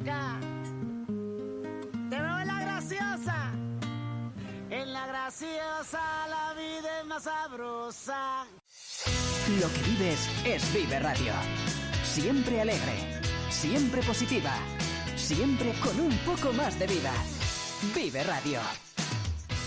loca. Te veo en la graciosa. En la graciosa la vida es más sabrosa. Lo que vives es Vive Radio. Siempre alegre, siempre positiva, siempre con un poco más de vida. Vive Radio.